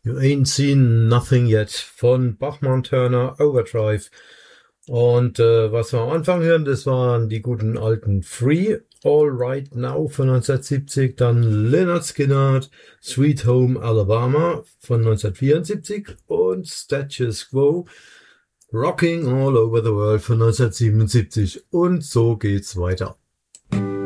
You Ain't Seen Nothing Yet von Bachman Turner Overdrive. Und was wir am Anfang hören, das waren die guten alten Free All Right Now von 1970, dann Lynyrd Skynyrd Sweet Home Alabama von 1974 und Status Quo Rocking All Over the World von 1977. Und so geht's weiter.